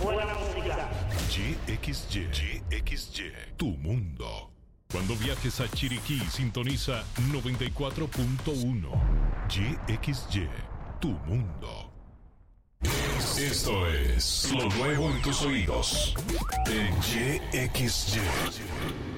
Buena música. YXY, tu mundo. Cuando viajes a Chiriquí, sintoniza 94.1. YXY, tu mundo. Esto es lo nuevo en tus oídos. En YXY.